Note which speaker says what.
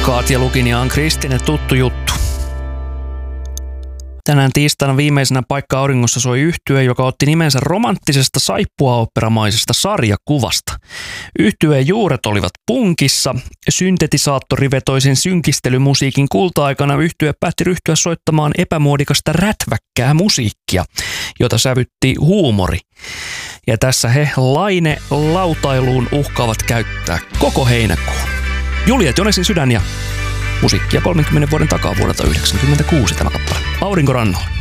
Speaker 1: Katja Lukiniaan Kristinen, tuttu juttu. Tänään tiistaina viimeisenä Paikka auringossa soi yhtye, joka otti nimensä romanttisesta saippuaoopperamaisesta sarjakuvasta. Yhtyeen juuret olivat punkissa. Syntetisaattorivetoisen synkistelymusiikin kulta-aikana yhtye päätti ryhtyä soittamaan epämuodikasta rätväkkää musiikkia, jota sävytti huumori. Ja tässä he lautailuun uhkaavat käyttää koko heinäkuun. Juliet Jonesin sydän ja musiikkia 30 vuoden takaa vuodelta 1996 tämä kappale. Aurinkorannolla.